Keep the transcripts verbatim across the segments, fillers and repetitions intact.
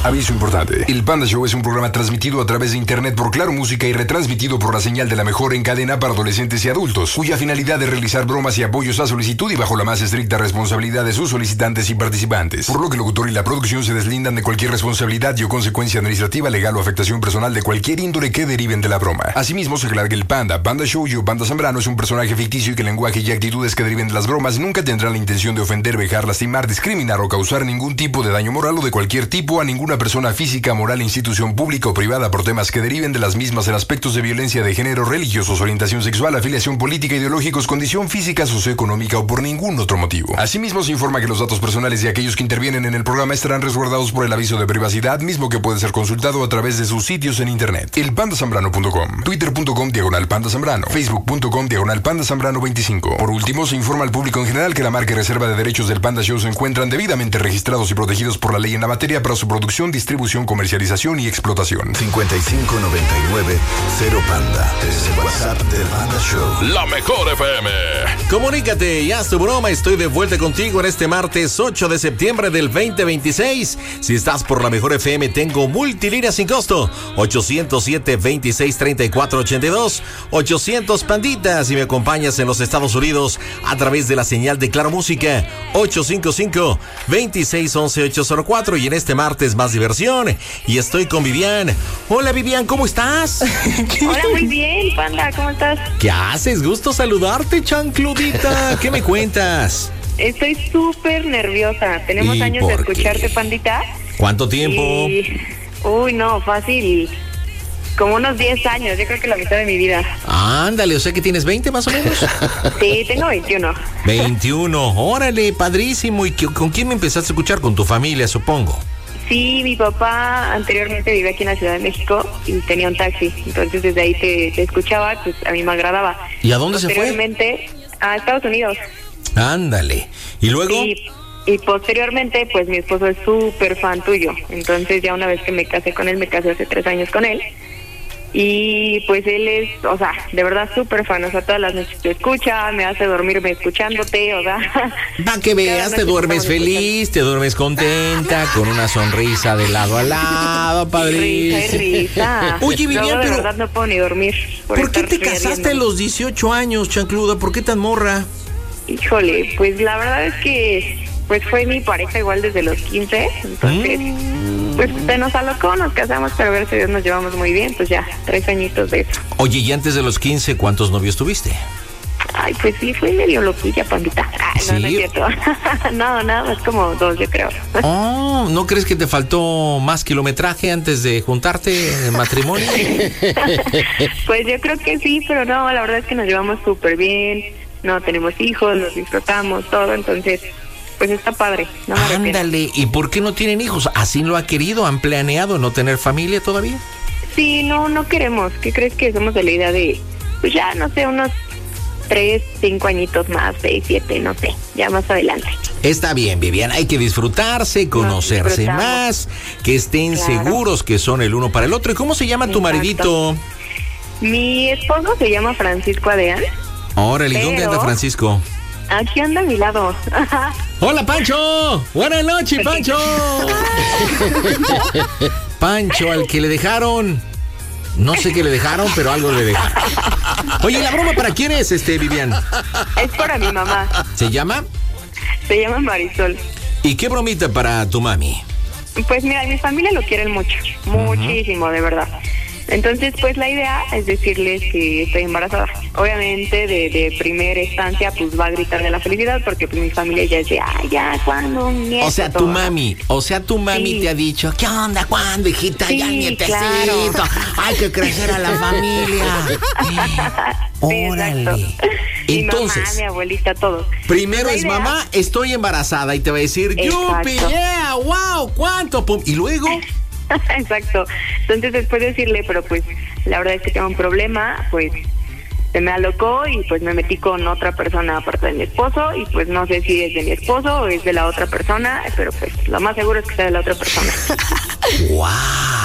Aviso importante. El Panda Show es un programa transmitido a través de internet por Claro Música y retransmitido por la señal de la mejor en cadena para adolescentes y adultos, cuya finalidad es realizar bromas y apoyos a solicitud y bajo la más estricta responsabilidad de sus solicitantes y participantes. Por lo que el locutor y la producción se deslindan de cualquier responsabilidad y o consecuencia administrativa, legal o afectación personal de cualquier índole que deriven de la broma. Asimismo, se aclara que el Panda, Panda Show y Panda Zambrano es un personaje ficticio y que el lenguaje y actitudes que deriven de las bromas nunca tendrán la intención de ofender, vejar, lastimar, discriminar o causar ningún tipo de daño moral o de cualquier tipo a ninguna persona física, moral, institución pública o privada por temas que deriven de las mismas en aspectos de violencia de género, religiosos, orientación sexual, afiliación política, ideológicos, condición física, socioeconómica o por ningún otro motivo. Asimismo, se informa que los datos personales de aquellos que intervienen en el programa estarán resguardados por el aviso de privacidad, mismo que puede ser consultado a través de sus sitios en internet. El panda zambrano punto com, twitter punto com diagonal panda zambrano, facebook punto com diagonal panda zambrano veinticinco. Por último, se informa al público en general que la marca y reserva de derechos del Panda Show se encuentran debidamente registrados y protegidos por la ley en la materia para su producción, distribución, comercialización y explotación. cincuenta y cinco noventa y nueve cero Panda. Es el WhatsApp del Panda Show. La mejor F M. Comunícate y haz tu broma. Estoy de vuelta contigo en este martes ocho de septiembre del veinte veintiséis. Si estás por la mejor F M, tengo multilínea sin costo. ochocientos siete, veintiséis, treinta y cuatro, ochenta y dos. ochocientos Panditas. Y me acompañas en los Estados Unidos a través de la señal de Claro Música. ocho cinco cinco, veintiséis, once, ochocientos cuatro. Y en este martes más diversión. Y estoy con Vivian. Hola Vivian, ¿cómo estás? Hola, muy bien, Panda, ¿cómo estás? ¿Qué haces? Gusto saludarte, chancludita. ¿Qué me cuentas? Estoy súper nerviosa. Tenemos ¿Y años de por qué? escucharte, Pandita. ¿Cuánto tiempo? Y... Uy, no, fácil. Como unos diez años, yo creo que la mitad de mi vida. Ándale, o sea que tienes veinte más o menos. Sí, tengo veintiuno. veintiuno, órale, padrísimo. ¿Y qué- con quién me empezaste a escuchar? Con tu familia, supongo. Sí, mi papá anteriormente vivía aquí en la Ciudad de México y tenía un taxi. Entonces desde ahí te, te escuchaba, pues a mí me agradaba. ¿Y a dónde se fue? Posteriormente, a Estados Unidos. Ándale. ¿Y luego? Y, y posteriormente, pues mi esposo es súper fan tuyo. Entonces ya una vez que me casé con él, me casé hace tres años con él. Y pues él es, o sea, de verdad súper fan. O sea, todas las noches te escucha, me hace dormirme escuchándote, o sea. Va que veas, te duermes feliz, te duermes contenta, con una sonrisa de lado a lado, padrísimo. Risa y risa. Oye, Vivian, Luego, de pero verdad no puedo ni dormir. ¿por qué estar te casaste a riendo. los dieciocho años, chancluda? ¿Por qué tan morra? Híjole, pues la verdad es que pues fue mi pareja igual desde los quince, entonces Mm. pues se nos alocó, nos casamos, pero gracias a Dios nos llevamos muy bien, pues ya, tres añitos de eso. Oye, y antes de los quince, ¿cuántos novios tuviste? Ay, pues sí, fui medio loquilla, Pandita. Ay, no, no es ¿Sí? cierto. No, nada más como dos, yo creo. Oh, ¿no crees que te faltó más kilometraje antes de juntarte en matrimonio? Pues yo creo que sí, pero no, la verdad es que nos llevamos súper bien, no tenemos hijos, nos disfrutamos, todo, entonces pues está padre, no me arrepiento. Ándale, ¿y por qué no tienen hijos? ¿Así lo ha querido? ¿Han planeado no tener familia todavía? Sí, no, no queremos. ¿Qué crees que somos de la idea de, pues ya, no sé, unos tres, cinco añitos más, seis, siete, no sé, ya más adelante. Está bien, Vivian, hay que disfrutarse, conocerse disfrutamos. más, que estén Claro. seguros que son el uno para el otro. ¿Y cómo se llama tu Exacto. maridito? Mi esposo se llama Francisco Adeán. Órale, ¿y dónde Pero- anda Francisco? Aquí anda a mi lado. ¡Hola, Pancho! ¡Buenas noches, Pancho! Pancho, al que le dejaron... No sé qué le dejaron, pero algo le dejaron. Oye, ¿la broma para quién es, este, Vivian? Es para mi mamá. ¿Se llama? Se llama Marisol. ¿Y qué bromita para tu mami? Pues mira, mi familia lo quieren mucho, muchísimo, de verdad. Entonces, pues la idea es decirles que estoy embarazada. Obviamente, de, de primera instancia, pues va a gritar de la felicidad porque pues mi familia ya es de, ay, ya, ¿cuándo? Un nieto, O sea, tu todo. mami, o sea, tu mami Sí. te ha dicho, ¿qué onda? ¿Cuándo, hijita? Sí, Ya nietecito. claro. Hay que crecer a la familia. Sí, Órale. exacto. Mi Entonces, mamá, mi abuelita, todos. primero La es idea- mamá, estoy embarazada y te va a decir, yupi, Exacto. yeah, wow, ¿cuánto? Pum. Y luego, Exacto. Entonces después decirle, pero pues la verdad es que tengo un problema, pues se me alocó y pues me metí con otra persona aparte de mi esposo y pues no sé si es de mi esposo o es de la otra persona, pero pues lo más seguro es que sea de la otra persona. wow.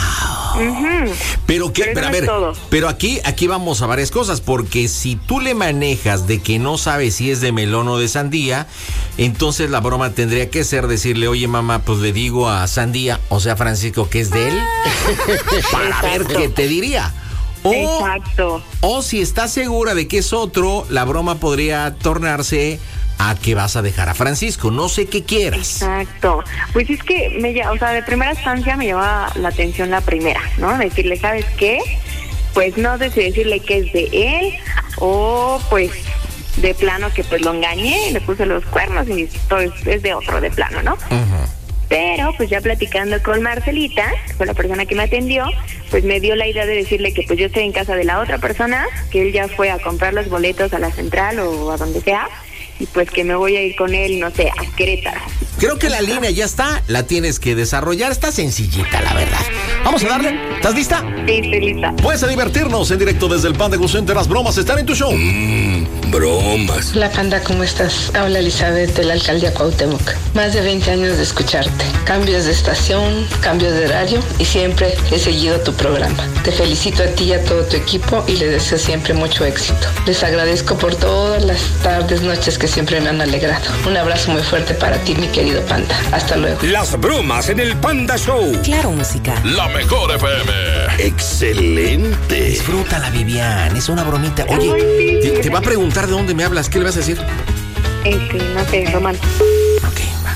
Uh-huh. Pero que, pero, pero a no ver, todo. pero aquí, aquí vamos a varias cosas, porque si tú le manejas de que no sabes si es de melón o de sandía, entonces la broma tendría que ser decirle, oye mamá, pues le digo a Sandía, o sea Francisco, que es de él, para ver qué te diría. O, Exacto. O si estás segura de que es otro, la broma podría tornarse a que vas a dejar a Francisco. No sé qué quieras. Exacto. Pues es que, me, ll- o sea, de primera instancia me llama la atención la primera, ¿no? Decirle, ¿sabes qué? Pues no sé si decirle que es de él o pues de plano que pues lo engañé, le puse los cuernos y esto es, es de otro de plano, ¿no? Uh-huh. Pero pues ya platicando con Marcelita, que fue la persona que me atendió, pues me dio la idea de decirle que pues yo estoy en casa de la otra persona, que él ya fue a comprar los boletos a la central o a donde sea, y pues que me voy a ir con él, no sé, a Querétaro. Creo que la línea ya está, la tienes que desarrollar, está sencillita, la verdad. Vamos a darle, ¿estás lista? Sí, estoy lista. Puedes a divertirnos en directo desde el Panda Go Center. Las bromas están en tu show. Mmm, bromas. Hola Panda, ¿cómo estás? Habla Elizabeth de la alcaldía Cuauhtémoc. Más de veinte años de escucharte. Cambios de estación, cambios de horario y siempre he seguido tu programa. Te felicito a ti y a todo tu equipo y les deseo siempre mucho éxito. Les agradezco por todas las tardes, noches que siempre me han alegrado. Un abrazo muy fuerte para ti, mi querido Panda. Hasta luego. Las bromas en el Panda Show. Claro, música. La mejor F M. Excelente. Disfrútala, Vivian, es una bromita. Oye, Ay, sí. te, te va a preguntar de dónde me hablas, ¿qué le vas a decir? Este, no sé, Román. Ok, va.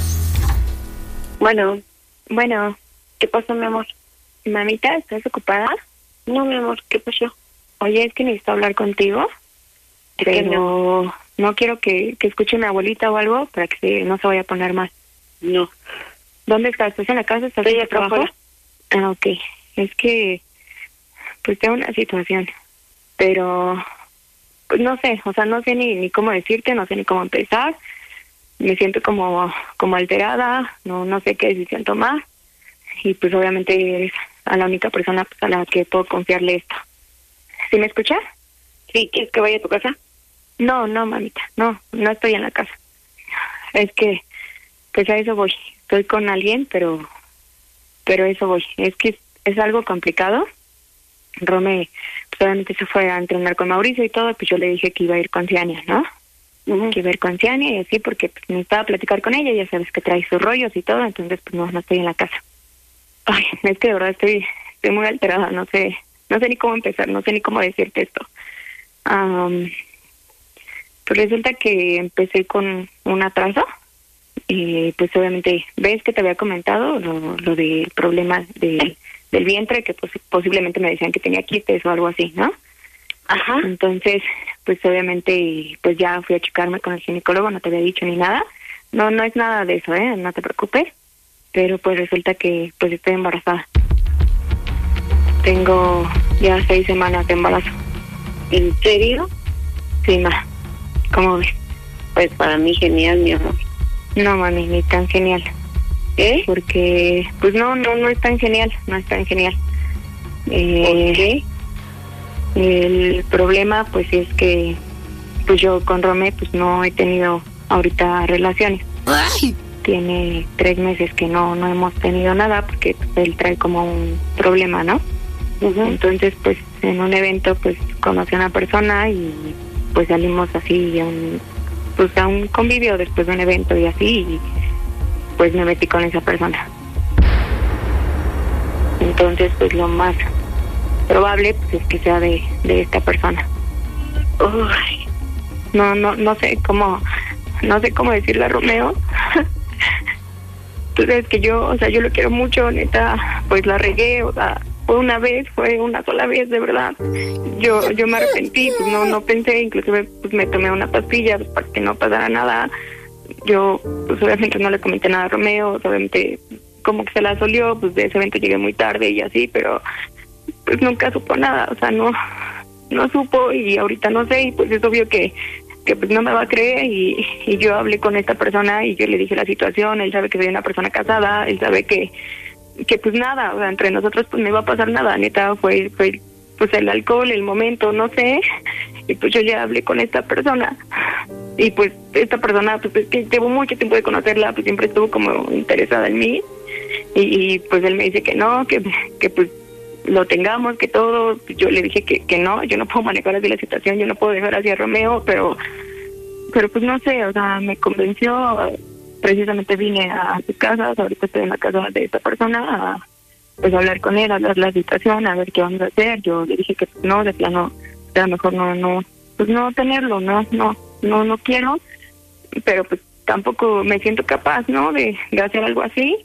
Bueno, bueno, ¿qué pasó, mi amor? Mamita, ¿estás ocupada? No, mi amor, ¿qué pasó? Oye, es que necesito hablar contigo, pero no quiero que, que escuche mi abuelita o algo para que se, no se vaya a poner mal. No. ¿Dónde estás? ¿Estás en la casa? ¿Estás Estoy en el acá trabajo? afuera. Ah, ok. Es que, pues tengo una situación, pero, pues no sé, o sea, no sé ni, ni cómo decirte, no sé ni cómo empezar. Me siento como, como alterada, no, no sé qué decisión tomar. Y pues obviamente eres a la única persona pues, a la que puedo confiarle esto. ¿Sí me escuchas? Sí, ¿quieres que vaya a tu casa? No, no, mamita, no, no estoy en la casa. Es que, pues a eso voy. Estoy con alguien, pero, pero a eso voy. Es que es, es algo complicado. Rome, pues obviamente se fue a entrenar con Mauricio y todo, pues yo le dije que iba a ir con Ciania, ¿no? Uh-huh. Que iba a ir con Ciania y así, porque pues, necesitaba platicar con ella, ya sabes que trae sus rollos y todo, entonces pues no, no estoy en la casa. Ay, es que de verdad estoy, estoy muy alterada, no sé, no sé ni cómo empezar, no sé ni cómo decirte esto. Um, pues resulta que empecé con un atraso y pues obviamente ves que te había comentado lo, lo del problema de, del vientre, que pues, posiblemente me decían que tenía quistes o algo así, ¿no? Ajá. Entonces, pues obviamente pues ya fui a checarme con el ginecólogo, no te había dicho ni nada. No, no es nada de eso, ¿eh? No te preocupes. Pero pues resulta que pues estoy embarazada. Tengo ya seis semanas de embarazo. ¿En serio? Sí, ma. ¿Cómo ves? Pues para mí genial, mi amor. No, mami, ni tan genial. ¿Eh? Porque, pues no, no, no es tan genial, no es tan genial. Eh, ¿Por qué? El problema, pues, es que, pues yo con Romé, pues no he tenido ahorita relaciones. ¡Ay! Tiene tres meses que no, no hemos tenido nada porque pues, él trae como un problema, ¿no? Uh-huh. Entonces, pues, en un evento, pues, conocí a una persona y, pues, salimos así a un, pues, a un convivio después de un evento y así, y, pues, me metí con esa persona. Entonces, pues, lo más probable, pues, es que sea de, de esta persona. Uy, no, no, no sé cómo, no sé cómo decirle a Romeo. Tú sabes que yo, o sea, yo lo quiero mucho, neta, pues la regué, o sea, fue una vez, fue una sola vez, de verdad. Yo yo me arrepentí, pues no no pensé, inclusive pues me tomé una pastilla pues, para que no pasara nada. Yo, pues obviamente no le comenté nada a Romeo, obviamente como que se la solió, pues de ese evento llegué muy tarde y así, pero pues nunca supo nada, o sea, no no supo y ahorita no sé, y pues es obvio que que pues no me va a creer y, y yo hablé con esta persona y yo le dije la situación, él sabe que soy una persona casada, él sabe que que pues nada, o sea, entre nosotros pues no iba a pasar nada, neta, fue, fue pues el alcohol, el momento, no sé, y pues yo ya hablé con esta persona y pues esta persona pues es que llevo mucho tiempo de conocerla, pues siempre estuvo como interesada en mí y, y pues él me dice que no, que, que pues lo tengamos, que todo. Yo le dije que, que no, yo no puedo manejar así la situación, yo no puedo dejar así a Romeo, pero, pero pues no sé, o sea, me convenció. Precisamente vine a su casa, ahorita estoy en la casa de esta persona, a pues hablar con él, hablar la situación, a ver qué vamos a hacer. Yo le dije que no, de plano, era mejor no, no, pues no tenerlo, no, no, no, no quiero, pero pues tampoco me siento capaz, ¿no? De, de hacer algo así.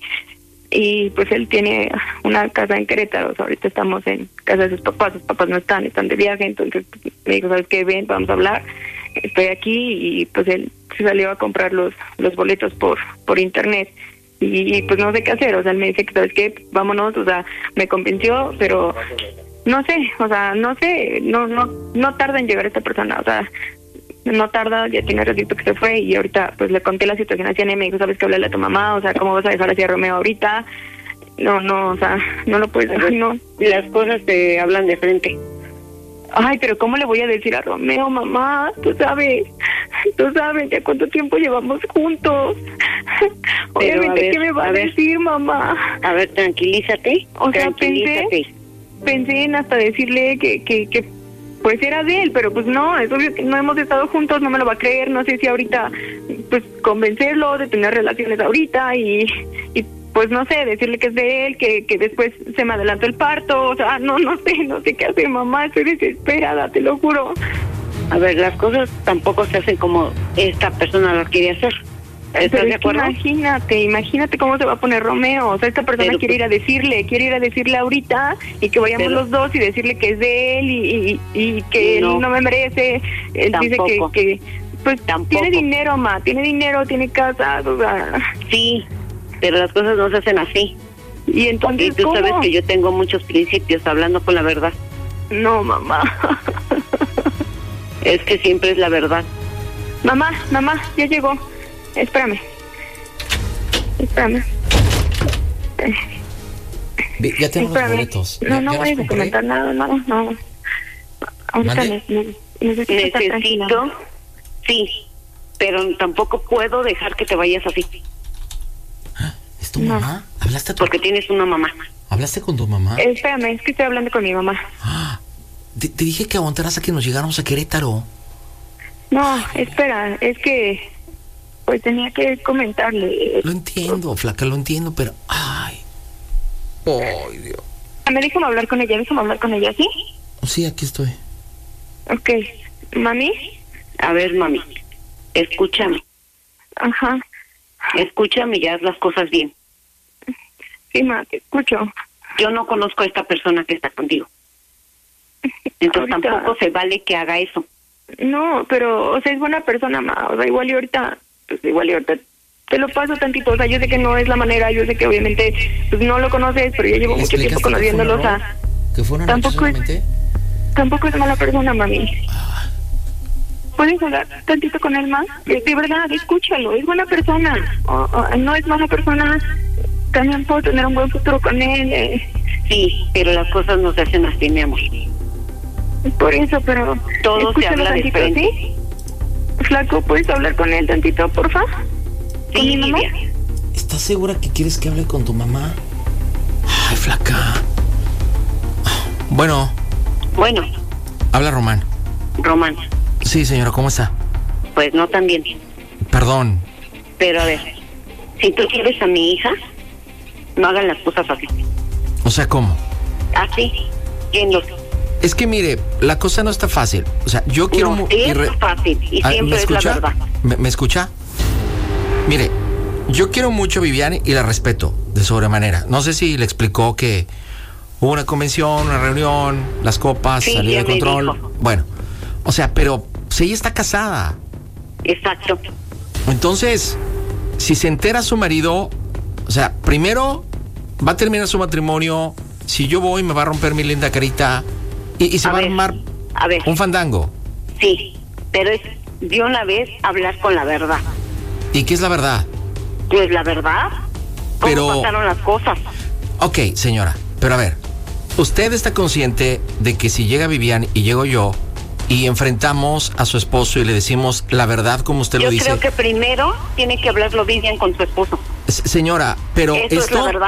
Y pues él tiene una casa en Querétaro, o sea, ahorita estamos en casa de sus papás, sus papás no están, están de viaje, entonces pues, me dijo, ¿sabes qué? Ven, vamos a hablar. Estoy aquí y pues él se salió a comprar los los boletos por por internet y, y pues no sé qué hacer, o sea, él me dice que sabes qué, vámonos, o sea, me convenció, pero no sé, o sea, no sé, no no no tarda en llegar esta persona, o sea, no tarda, ya tiene ratito que se fue y ahorita pues le conté la situación a Ciane y me dijo, sabes que hablarle a tu mamá, o sea, ¿cómo vas a dejar así a Romeo ahorita? No, no, o sea, no lo puedes dejar, no. Las cosas te hablan de frente. Ay, pero ¿cómo le voy a decir a Romeo, mamá? Tú sabes, tú sabes ya cuánto tiempo llevamos juntos. Obviamente, ver, ¿qué me va a, a decir, mamá? A ver, tranquilízate. O sea, tranquilízate. pensé, pensé en hasta decirle que, que, que pues era de él, pero pues no, es obvio que no hemos estado juntos, no me lo va a creer, no sé si ahorita, pues convencerlo de tener relaciones ahorita y... y pues no sé, decirle que es de él, que, que después se me adelantó el parto, o sea, no, no sé, no sé qué hacer, mamá, estoy desesperada, te lo juro. A ver, las cosas tampoco se hacen como esta persona las quiere hacer. ¿Estás de acuerdo? Imagínate, imagínate cómo se va a poner Romeo, o sea, esta persona pero, quiere ir a decirle, quiere ir a decirle ahorita y que vayamos pero, los dos y decirle que es de él y, y, y que no, él no me merece, él tampoco, dice que, que pues tampoco. Tiene dinero, ma, tiene dinero, tiene casa, o sea... Sí, pero las cosas no se hacen así. Y entonces, y tú ¿cómo? Sabes que yo tengo muchos principios, hablando con la verdad. No, mamá. Es que siempre es la verdad. Mamá, mamá, ya llegó. Espérame. Espérame. Ya tengo los boletos. No, no voy a comentar nada, no, no. Ahorita ne- necesito, necesito sí, pero tampoco puedo dejar que te vayas así. ¿Es tu mamá? No. ¿Hablaste a tu... Porque tienes una mamá. ¿Hablaste con tu mamá? Eh, espérame, es que estoy hablando con mi mamá. Ah, te, te dije que aguantaras a que nos llegáramos a Querétaro. No, espera, es que pues tenía que comentarle. Lo entiendo, flaca, lo entiendo, pero... Ay. Ay, Dios. Me déjame hablar con ella, déjame hablar con ella, ¿sí? Sí, aquí estoy. Ok. ¿Mami? A ver, mami, escúchame. Ajá. Escúchame y haz las cosas bien. Sí, ma, te escucho. Yo no conozco a esta persona que está contigo. Entonces ahorita... tampoco se vale que haga eso. No, pero, o sea, es buena persona, ma. O sea, igual y ahorita, pues igual y ahorita te lo paso tantito. O sea, yo sé que no es la manera, yo sé que obviamente pues no lo conoces, pero ya llevo mucho tiempo conociéndolo, o sea... ¿Que fue una tampoco noche solamente? Es, tampoco es mala persona, mami. ¿Puedes hablar tantito con él más? De verdad, escúchalo, es buena persona. O, o, no es mala persona, también puedo tener un buen futuro con él. Eh. Sí, pero las cosas no se hacen así, mi amor. Por eso, pero... Todo se habla de frente. ¿Sí? Flaco, ¿puedes hablar con él tantito, porfa? Sí, mi mamá. ¿Estás segura que quieres que hable con tu mamá? Ay, flaca. Bueno. Bueno. Habla Román. Román. Sí, señora, ¿cómo está? Pues no tan bien. Perdón. Pero a ver, si tú quieres a mi hija, no hagan las cosas así. O sea, ¿cómo? Así, yendo. Es que mire, la cosa no está fácil. O sea, yo quiero... No, es re... fácil y ah, siempre es la verdad. ¿Me, ¿Me escucha? Mire, yo quiero mucho a Viviane y la respeto de sobremanera. No sé si le explicó que hubo una convención, una reunión, las copas, sí, salió de control. Dijo. Bueno, o sea, pero si ella está casada. Exacto. Entonces, si se entera su marido, o sea, primero va a terminar su matrimonio. Si yo voy, me va a romper mi linda carita y, y se a va ver, a armar a ver. un fandango. Sí, pero es de una vez hablar con la verdad. ¿Y qué es la verdad? Pues la verdad. ¿Cómo pero... pasaron las cosas? Ok, señora, pero a ver, ¿usted está consciente de que si llega Vivian y llego yo y enfrentamos a su esposo y le decimos la verdad como usted yo lo dice? Yo creo que primero tiene que hablarlo Vivian con su esposo. S- señora, pero Eso esto, es la verdad.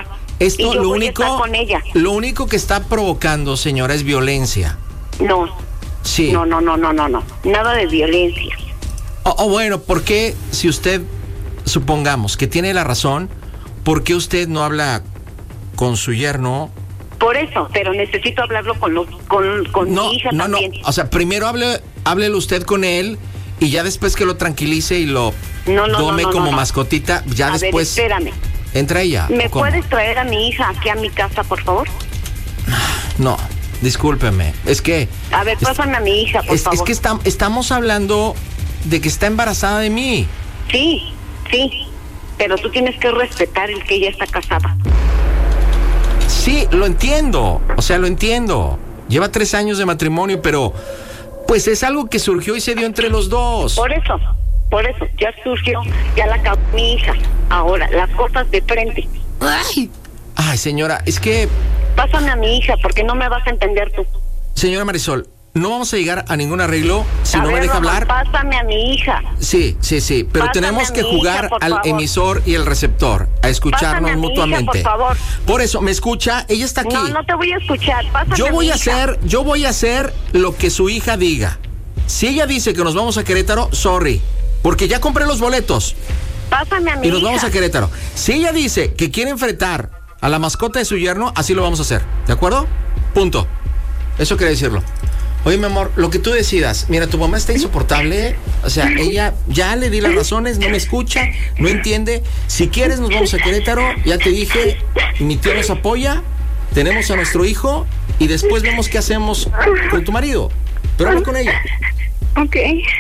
Esto y yo lo voy único, a estar con ella. Lo único que está provocando, señora, es violencia. No. Sí. No, no, no, no, no, no. Nada de violencia. O oh, oh, bueno, ¿por qué, si usted, supongamos que tiene la razón, ¿por qué usted no habla con su yerno? Por eso, pero necesito hablarlo con los, con, con no, mi hija no, también. No, o sea, primero hable, háblele usted con él y ya después que lo tranquilice y lo no, no, tome no, no, como no, no. mascotita, ya a después... ver, espérame. Entra ella. ¿Me puedes traer a mi hija aquí a mi casa, por favor? No, discúlpeme. Es que... A ver, pásame a mi hija, por es, favor. Es que está, estamos hablando de que está embarazada de mí. Sí, sí. Pero tú tienes que respetar el que ella está casada. Sí, lo entiendo. O sea, lo entiendo. Lleva tres años de matrimonio, pero... Pues es algo que surgió y se dio entre los dos. Por eso, por eso. Ya surgió, ya la acabó mi hija. Ahora, las cosas de frente. Ay, ay, señora, es que... Pásame a mi hija, porque no me vas a entender tú. Señora Marisol, no vamos a llegar a ningún arreglo si a no ver, me deja Román, hablar. Pásame a mi hija. Sí, sí, sí, pero Pásame tenemos a que mi jugar hija, al favor. emisor y el receptor, a escucharnos Pásame a mi mutuamente. hija, por favor. Por eso, ¿me escucha? Ella está aquí. No, no te voy a escuchar. Pásame Yo a voy mi a hija. hacer, yo voy a hacer lo que su hija diga. Si ella dice que nos vamos a Querétaro, sorry, porque ya compré los boletos. Pásame a mi Y nos hija. vamos a Querétaro. Si ella dice que quiere enfrentar a la mascota de su yerno, así lo vamos a hacer. ¿De acuerdo? Punto. Eso quería decirlo. Oye, mi amor, lo que tú decidas. Mira, tu mamá está insoportable. O sea, ella ya le di las razones, no me escucha, no entiende. Si quieres, nos vamos a Querétaro. Ya te dije, mi tío nos apoya. Tenemos a nuestro hijo y después vemos qué hacemos con tu marido. Pero habla con ella. Ok.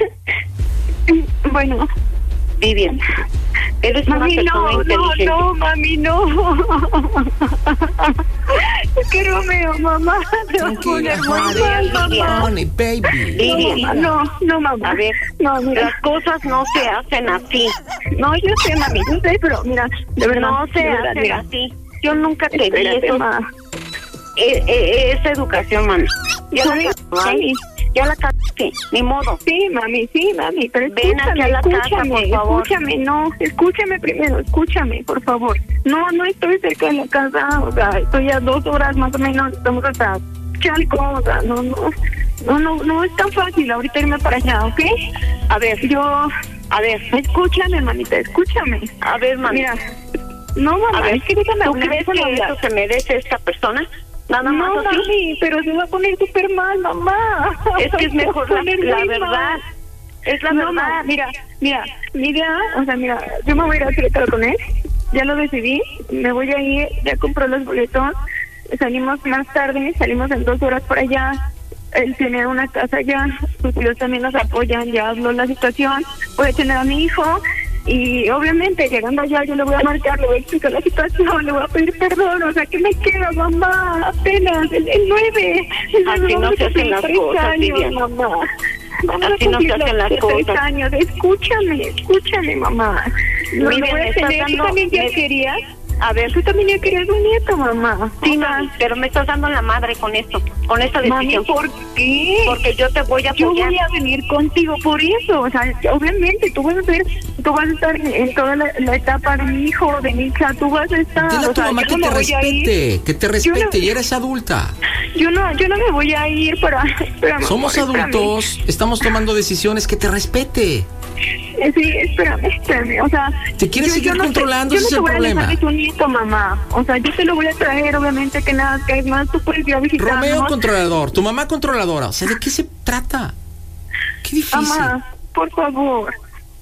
Bueno. Vivian, eres Mami, una persona no, inteligente. no, no, mami, no. Es que Romeo, mamá, te va a poner muy mal, mamá. Honey, baby. Vivian, No, no, mamá. a ver, no, mira. las cosas no se hacen así. No, yo sé, mami, yo sé, pero mira, de verdad. No se de verdad, hacen mira. así. Yo nunca te di Espérate, eso. ma. Eh, eh, esa educación, mami. Ya la ¿Sabes? cagaste, Sí. ya la cagaste, ni modo. Sí, mami, sí, mami, pero Ven aquí escúchame, a la casa, escúchame, por favor. escúchame, no, escúchame primero, escúchame, por favor. No, no estoy cerca de la casa, o sea, estoy a dos horas más o menos, estamos hasta Chalco, o sea, no, no, no, no, no es tan fácil ahorita irme para allá, ¿ok? A ver, Yo, a ver, escúchame, mamita, escúchame. a ver, mami. Mira, no, mamá, A ver, es que déjame ¿tú hablar, crees déjame que hablar. eso se merece esta persona? Nada más No, así. mami, pero se va a poner súper mal, mamá. Es que es mejor Se va la, a poner la muy verdad. mal. Es la No, verdad. ma, mira, mira, mi idea, o sea, mira, yo me voy a ir a Querétaro con él, ya lo decidí, me voy a ir, ya compró los boletos, salimos más tarde, salimos en dos horas por allá, él tiene una casa allá, sus tíos también nos apoyan, ya habló la situación, voy a tener a mi hijo, y obviamente llegando allá yo le voy a marcar, le voy a explicar la situación, le voy a pedir perdón, o sea, ¿qué me queda, mamá? Apenas, el, el nueve. El Así nueve no vamos se a hacen cumplir las tres cosas, años, Vivian. mamá. Vamos Así a no se cumplir hacen los las tres cosas. años. Escúchame, escúchame, mamá. No, Vivian, lo voy a me estás tener. ¿Tú dando- también ya me- querías? A ver, tú también ya querías un nieto, mamá. Sí, O sea, mami, pero me estás dando la madre con esto, con esta mami, decisión. ¿por qué? Porque yo te voy a Yo apoyar. voy a venir contigo por eso, o sea, obviamente tú vas a ser, tú vas a estar en toda la, la etapa de mi hijo, de mi hija, tú vas a estar, Dile a o tu sea, mamá yo que no te me voy a ir, respete, que te Yo respete, no- y eres adulta. yo no, yo no me voy a ir para, espérame, Somos amor, espérame. adultos, estamos tomando decisiones, que te respete. Eh, Sí, espérame, espérame, o sea... ¿Te quieres seguir no te- controlando? Yo Ese no es te el voy a problema. dejar de tu nieto, mamá. O sea, yo te lo voy a traer, obviamente, que nada, que es más, tú puedes ir a visitarnos. Romeo controlador, tu mamá controladora. O sea, ¿de qué se trata? Qué difícil. Mamá, por favor,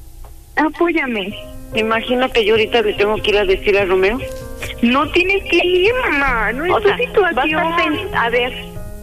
apóyame. Imagino que yo ahorita le tengo que ir a decir a Romeo. No tienes que ir, mamá, no es O tu sea, situación. vas a, pen- a ver,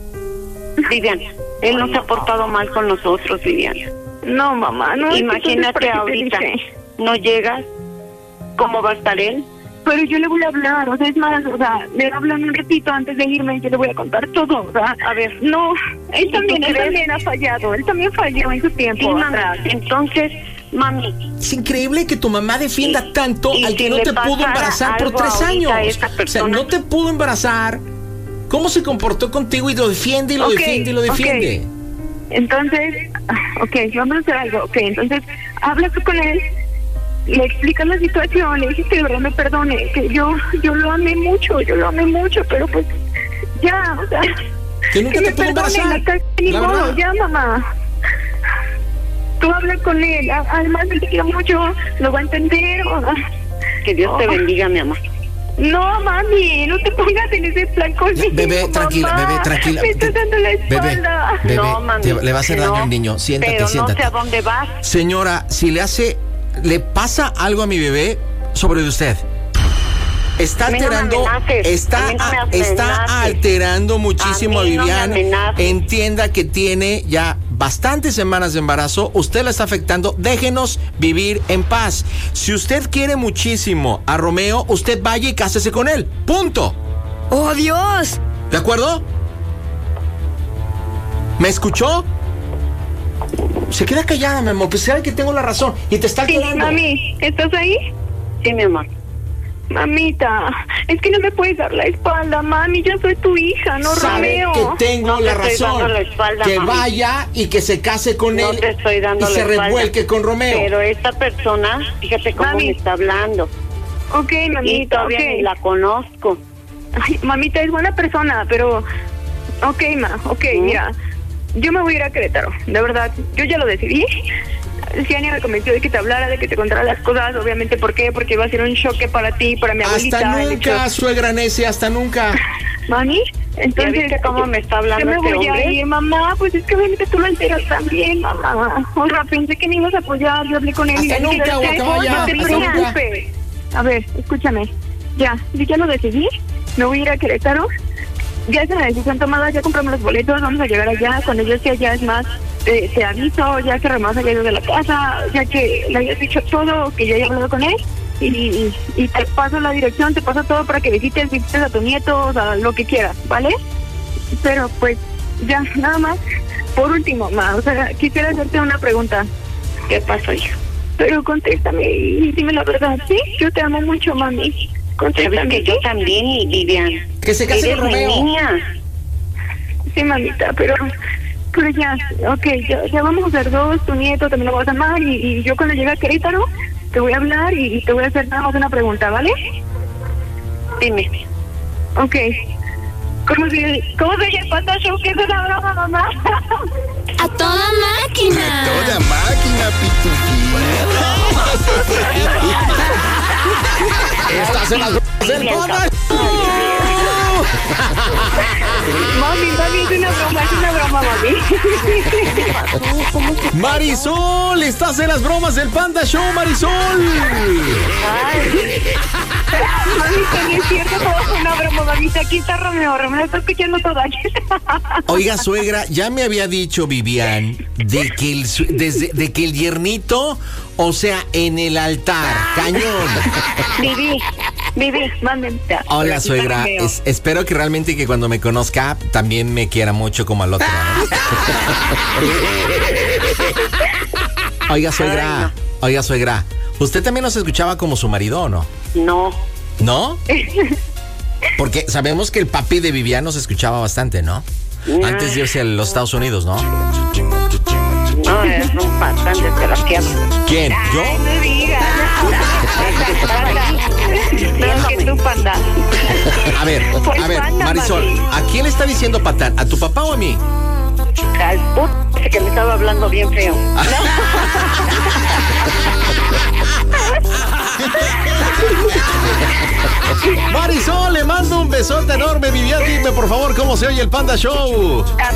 Vivian, él no se ha portado mal con nosotros, Vivian. No, mamá, no. es que Imagínate entonces, ¿para qué te ahorita, dije? no llegas, ¿cómo va a estar él? Pero yo le voy a hablar, o sea, es más, o sea, le hablan un ratito antes de irme, yo le voy a contar todo, o sea, A ver, no, él ¿y también, tú él crees? también ha fallado, él también falló en su tiempo. sí, mami. atrás. Entonces, mami, Es increíble que tu mamá defienda Y- tanto y al si que no le te pudo pasara embarazar por algo tres ahorita años. a esa O sea, persona. no te pudo embarazar. ¿Cómo se comportó contigo y lo defiende y lo Ok, defiende y lo ok. defiende? Entonces, ah, ok, vamos a hacer algo, ok, entonces, habla tú con él, le explicas la situación, le dices que de verdad me perdone, que yo yo lo amé mucho, yo lo amé mucho, pero pues ya, o sea, que nunca te pudo embarazar. Ni modo, ya, mamá. Tú hablas con él, además él te quiere mucho, lo va a entender. Que Dios oh. te bendiga, mi amor. No, mami, no te pongas en ese plan conmigo. Bebé, tranquila, mamá. bebé, tranquila. Me estás dando la espalda. Bebé, bebé, no, mami, te, le va a hacer daño no, al niño. Siéntate, pero siéntate. no sé a dónde vas. Señora, si le hace, le pasa algo a mi bebé sobre de usted. Está alterando, no está, no está alterando muchísimo a, a Vivian. No Entienda que tiene ya bastantes semanas de embarazo. Usted la está afectando. Déjenos vivir en paz. Si usted quiere muchísimo a Romeo, usted vaya y cásese con él. Punto. ¡Oh, Dios! ¿De acuerdo? ¿Me escuchó? Se queda callada, mi amor. Pues sabe que tengo la razón. Y te está sí, quedando. Mami, ¿estás ahí? Sí, mi amor. Mamita, es que no me puedes dar la espalda, mami, yo soy tu hija, no Sabe Romeo. que tengo no la te estoy razón. dando la espalda, que mami. vaya y que se case con no él te estoy dando y la se espalda. revuelque con Romeo. Pero esta persona, fíjate cómo Mami. me está hablando. Ok, mamita, Y todavía okay. ni la conozco. Ay, mamita, es buena persona, pero... Ok, ma, ok, ¿Mm? Mira, yo me voy a ir a Querétaro, de verdad, yo ya lo decidí. Ciania me convenció de que te hablara, de que te contara las cosas, obviamente, ¿por qué? Porque va a ser un choque para ti, para mi abuelita. Hasta nunca, hecho... suegra necia, hasta nunca. Mami, entonces... ¿Cómo me está hablando yo me este voy hombre? a ir, mamá, pues es que obviamente tú lo enteras también, mamá. O sea, pensé que me ibas a apoyar, yo hablé con él. Hasta y nunca, dije, guacamaya, no te preocupes. A ver, escúchame, ya, yo ya lo decidí, me voy a ir a Querétaro. Ya es una decisión tomada, ya compramos los boletos, vamos a llegar allá. Cuando yo esté allá, es más, te, te aviso, ya que Romeo haya ido de la casa, ya que le hayas dicho todo, que yo haya hablado con él, y, y, y te paso la dirección, te paso todo para que visites, visites a tu nieto, o sea, lo que quieras, ¿vale? Pero pues, ya, nada más. Por último, ma, o sea, quisiera hacerte una pregunta. ¿Qué pasó, hija? Pero contéstame y dime la verdad, ¿sí? Yo te amo mucho, mami. Sabes que yo también, y Vivian. Que se case con Romeo. Niña. Sí, mamita, pero pero ya, ok, ya, ya vamos a ser dos, tu nieto también lo vas a amar, y, y yo cuando llegue a Querétaro te voy a hablar y, y te voy a hacer nada más una pregunta, ¿vale? Dime. Ok. ¿Cómo se, cómo se oye el Panda Show? ¿Qué es una broma, mamá? ¡A toda máquina! ¡A toda máquina, Pitufín! Estás en las bromas del Panda. Mami, mami, es una broma, es una broma, mami. Marisol, estás en las bromas del Panda Show, Marisol. Ay. Mamita, no es cierto, todo fue una broma, mamita. Aquí está Romeo, Romeo está escuchando todo aquí. Oiga, suegra, ya me había dicho Vivian de que el, desde, de que el yernito, o sea, en el altar, cañón. Vivi, Vivi, mándemela. Hola, suegra, es, espero que realmente que cuando me conozca también me quiera mucho como al otro, ¿eh? Oiga, suegra, oiga, suegra, ¿usted también nos escuchaba como su marido o no? No. ¿No? Porque sabemos que el papi de Vivian nos escuchaba bastante, ¿no? Antes de irse a los Estados Unidos, ¿no? No, es un patán desgraciado. ¿Quién? ¿Yo? Ay, no digas. No, que tú, Panda. A ver, a ver, Marisol, ¿a quién le está diciendo patán? ¿A tu papá o a mí? Al puto que me estaba hablando bien feo. Marisol, le mando un besote enorme. Vivian, dime por favor cómo se oye el Panda Show.